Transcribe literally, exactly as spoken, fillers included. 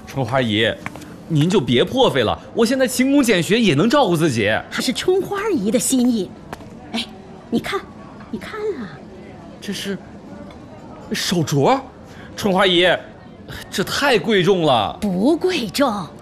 春花姨，您就别破费了，我现在勤工俭学也能照顾自己。 还是春花姨的心意。哎，你看，你看啊， 这是手镯，春花姨，这太贵重了。 不贵重，